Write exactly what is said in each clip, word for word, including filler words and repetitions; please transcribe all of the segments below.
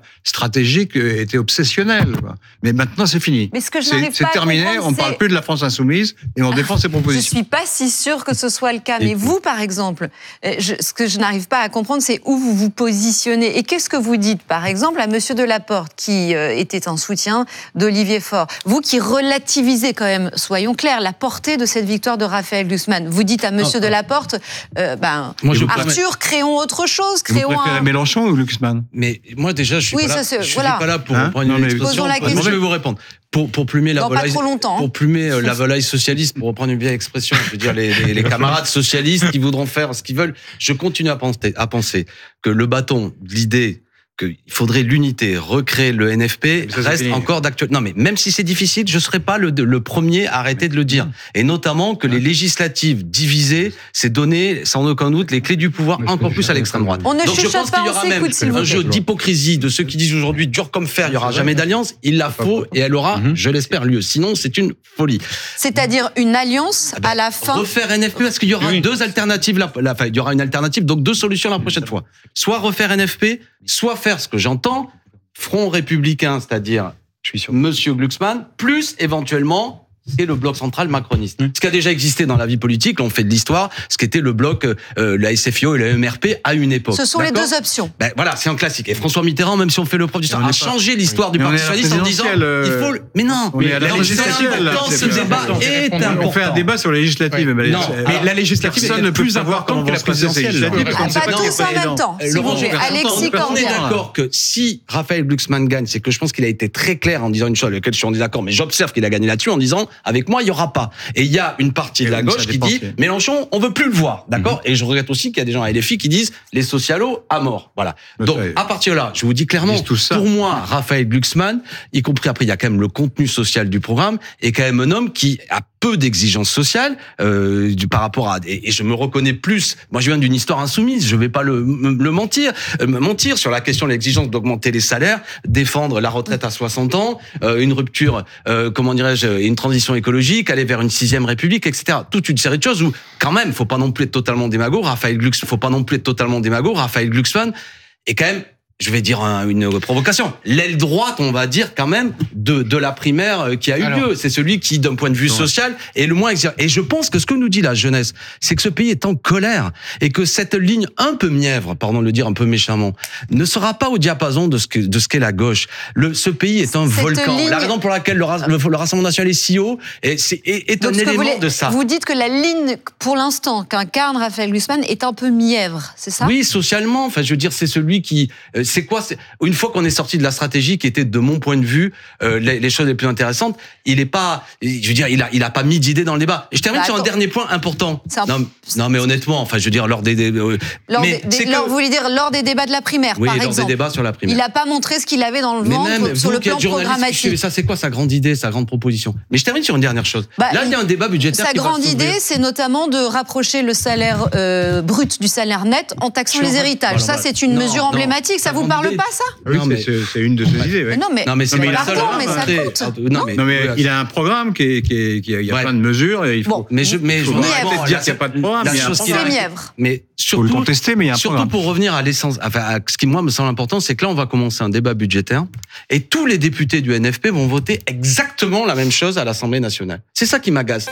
stratégique était obsessionnel. Mais maintenant, c'est fini. Mais ce que je c'est, n'arrive c'est pas terminé, à on ne parle c'est... plus de la France insoumise et on défend ses propositions. Je ne suis pas si sûre que ce soit le cas. Mais vous, par exemple, je, ce que je n'arrive pas à comprendre, c'est où vous vous positionnez. Et qu'est-ce que vous dites, par exemple, à Monsieur Delaporte, qui euh, était en soutien d'Olivier Faure. Vous qui relativisez quand même, soyons clairs, la portée de cette victoire de Raphaël Glucksmann. Vous dites à Monsieur ah, Delaporte, euh, ben, moi, je Arthur, préfère... créons autre chose, créons vous préférez un... Mélenchon ou Glucksmann? Mais moi, déjà, je suis oui, pas là, ça, je suis voilà. pas là pour hein prendre une expression. Moi, je vais vous répondre. Pour, pour plumer la Dans volaille, pas trop longtemps, pour plumer euh, la volaille socialiste, pour reprendre une vieille expression, je veux dire les, les, les camarades socialistes qui voudront faire ce qu'ils veulent, je continue à penser, à penser que le bâton de l'idée qu'il faudrait l'unité, recréer le N F P, ça, reste encore d'actualité. Non, mais même si c'est difficile, je serai pas le, le premier à arrêter de le dire. Et notamment que les législatives divisées, c'est donner, sans aucun doute, les clés du pouvoir encore plus à l'extrême droite. On ne Donc je pense pas, qu'il y aura même un jeu d'hypocrisie de ceux qui disent aujourd'hui dur comme fer, il y aura jamais d'alliance. Il la faut et elle aura, je l'espère, lieu. Sinon, c'est une folie. C'est-à-dire une alliance à la fin. Refaire N F P parce qu'il y aura deux alternatives. La, la, enfin, il y aura une alternative, donc deux solutions la prochaine fois. Soit refaire N F P, soit faire ce que j'entends, Front républicain, c'est-à-dire Monsieur Glucksmann, plus éventuellement c'est le bloc central macroniste. Mmh. Ce qui a déjà existé dans la vie politique, on fait de l'histoire, ce qui était le bloc, euh, la S F I O et la M R P à une époque. Ce sont D'accord les deux options. Ben voilà, c'est un classique. Et François Mitterrand, même si on fait le prof d'histoire, a changé l'histoire oui. du Parti socialiste en disant, euh... il faut le... Mais non, on est à la, la législative. Ce débat est important. On fait un débat sur la législative. Ouais. Non, mais la législative personne ne peut plus importante que la présidentielle. Pas tous en même temps. Alexis Corbière. On est d'accord que si Raphaël Glucksmann gagne, c'est que je pense qu'il a été très clair en disant une chose avec laquelle je suis en désaccord, mais j'observe qu'il a gagné là-dessus en disant, avec moi, il y aura pas. Et il y a une partie de la gauche qui dit Mélenchon, on veut plus le voir, d'accord ? Mm-hmm. Et je regrette aussi qu'il y a des gens à L F I qui disent les socialos à mort, voilà. Mais donc à partir de là, je vous dis clairement, pour moi, Raphaël Glucksmann, y compris après, il y a quand même le contenu social du programme, est quand même un homme qui a peu d'exigences sociales euh, du, par rapport à et, et je me reconnais plus. Moi, je viens d'une histoire insoumise, je vais pas le, me, le mentir, euh, me mentir sur la question de l'exigence d'augmenter les salaires, défendre la retraite à soixante ans, euh, une rupture, euh, comment dirais-je, une transition écologique, aller vers une sixième république, et cetera. Toute une série de choses où, quand même, faut pas non plus être totalement démago. Raphaël Glux, faut pas non plus être totalement démago. Raphaël Glucksmann est quand même, je vais dire une provocation, l'aile droite, on va dire quand même, de de la primaire qui a eu Alors, lieu. C'est celui qui, d'un point de vue social, est le moins exercé. Et je pense que ce que nous dit la jeunesse, c'est que ce pays est en colère et que cette ligne un peu mièvre, pardon de le dire un peu méchamment, ne sera pas au diapason de ce que de ce qu'est la gauche. Le ce pays est un cette volcan. Ligne... La raison pour laquelle le, le, le Rassemblement national est si haut est, c'est, est, est un élément voulez, de ça. Vous dites que la ligne, pour l'instant, qu'incarne Raphaël Glucksmann est un peu mièvre, c'est ça ? Oui, socialement. Enfin, je veux dire, c'est celui qui c'est quoi c'est, une fois qu'on est sorti de la stratégie qui était de mon point de vue euh, les, les choses les plus intéressantes, il est pas je veux dire il a il a pas mis d'idées dans le débat. Et je termine bah, sur un dernier point important. Un... Non, non mais honnêtement, enfin je veux dire lors des, des euh, lors mais des, des lors, que... vous voulez dire lors des débats de la primaire oui, par lors exemple. des débats sur la primaire. Il a pas montré ce qu'il avait dans le ventre mais même, sur le plan programmatique. Ça c'est quoi sa grande idée, sa grande proposition. Mais je termine sur une dernière chose. Bah, Là, il y a un débat budgétaire Sa qui grande idée, c'est notamment de rapprocher le salaire euh, brut du salaire net en taxant les héritages. Ça c'est une mesure emblématique, ça vous parle pas ça ? Oui, c'est, c'est, c'est une de ses ouais. idées. Ouais. Mais non, mais, non, mais, c'est non, mais, pardon, mais ça coûte. Non, mais, non, mais il a un programme qui est, qui est, qui a, il y a ouais. plein de mesures et il faut. Bon, mais je, mais faut je peut-être dire qu'il n'y a pas de programme. La chose qui est mièvre. Mais surtout, faut le contester, mais il y a un surtout programme. Pour revenir à l'essence, enfin, à ce qui moi me semble important, c'est que là on va commencer un débat budgétaire et tous les députés du N F P vont voter exactement la même chose à l'Assemblée nationale. C'est ça qui m'agace.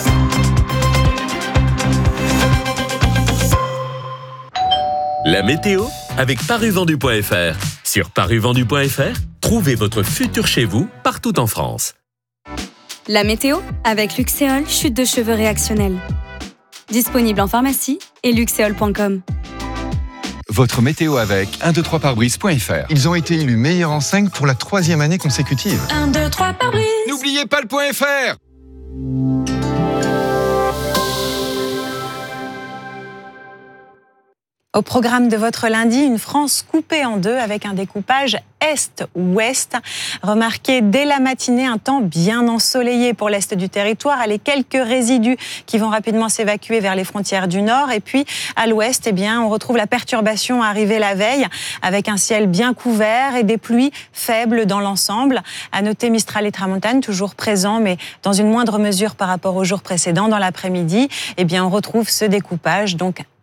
La météo avec paruvendu point f r. Sur paruvendu point f r, trouvez votre futur chez vous partout en France. La météo avec Luxéol, chute de cheveux réactionnelle. Disponible en pharmacie et luxéol point com. Votre météo avec un deux trois pare-brise point f r. Ils ont été élus meilleurs en cinq pour la troisième année consécutive. un deux trois pare-brise. N'oubliez pas le point F R. Au programme de votre lundi, une France coupée en deux avec un découpage Est-Ouest. Remarquez dès la matinée un temps bien ensoleillé pour l'Est du territoire, les quelques résidus qui vont rapidement s'évacuer vers les frontières du Nord. Et puis à l'Ouest, eh bien, on retrouve la perturbation arrivée la veille avec un ciel bien couvert et des pluies faibles dans l'ensemble. À noter Mistral et Tramontane toujours présents, mais dans une moindre mesure par rapport aux jours précédents. Dans l'après-midi, eh bien, on retrouve ce découpage donc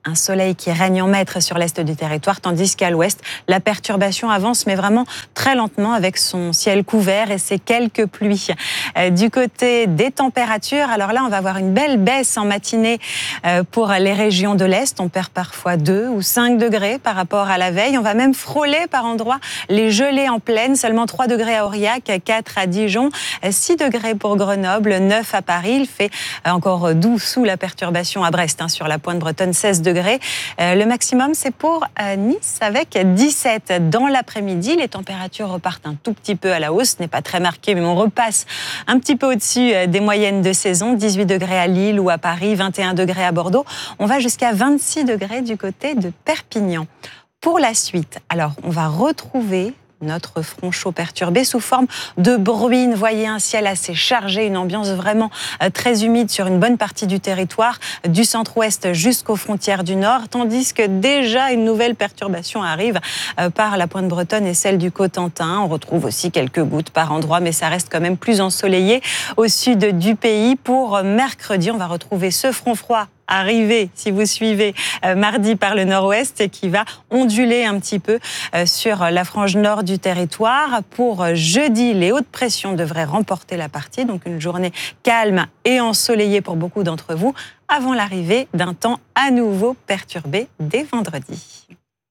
un soleil qui règne en maître sur l'est du territoire, tandis qu'à l'ouest, la perturbation avance, mais vraiment très lentement avec son ciel couvert et ses quelques pluies. Du côté des températures, alors là, on va avoir une belle baisse en matinée pour les régions de l'est. On perd parfois deux ou cinq degrés par rapport à la veille. On va même frôler par endroits les gelées en plaine. Seulement trois degrés à Aurillac, quatre à Dijon, six degrés pour Grenoble, neuf à Paris. Il fait encore doux sous la perturbation à Brest, hein, sur la pointe bretonne, seize degrés. Euh, le maximum, c'est pour euh, Nice avec dix-sept. Dans l'après-midi, les températures repartent un tout petit peu à la hausse. Ce n'est pas très marqué, mais on repasse un petit peu au-dessus des moyennes de saison. dix-huit degrés à Lille ou à Paris, vingt et un degrés à Bordeaux. On va jusqu'à vingt-six degrés du côté de Perpignan. Pour la suite, alors, on va retrouver notre front chaud perturbé sous forme de bruine. Voyez un ciel assez chargé, une ambiance vraiment très humide sur une bonne partie du territoire, du centre-ouest jusqu'aux frontières du nord, tandis que déjà une nouvelle perturbation arrive par la pointe bretonne et celle du Cotentin. On retrouve aussi quelques gouttes par endroit, mais ça reste quand même plus ensoleillé au sud du pays. Pour mercredi, on va retrouver ce front froid arrivé, si vous suivez, euh, mardi par le nord-ouest et qui va onduler un petit peu euh, sur la frange nord du territoire. Pour jeudi, les hautes pressions devraient remporter la partie, donc une journée calme et ensoleillée pour beaucoup d'entre vous, avant l'arrivée d'un temps à nouveau perturbé dès vendredi.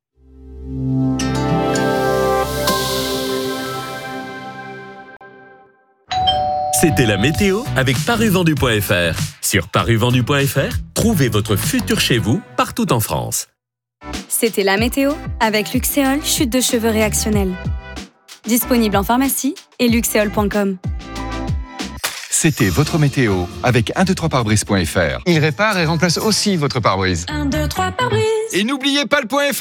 C'était la météo avec paruvendu point f r. Sur paruvendu point f r, trouvez votre futur chez vous partout en France. C'était la météo avec Luxéol, chute de cheveux réactionnelle. Disponible en pharmacie et luxéol point com. C'était votre météo avec un deux trois pare-brise point f r. Il répare et remplace aussi votre pare-brise. un deux trois pare-brise. Et n'oubliez pas le point F R.